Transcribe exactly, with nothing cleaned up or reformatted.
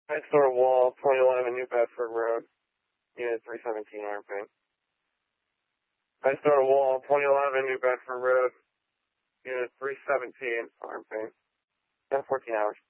I store wall, twenty eleven New Bedford Road, Unit three seventeen, arm paint. I store wall, twenty eleven New Bedford Road, Unit three seventeen, arm paint. ten fourteen hours.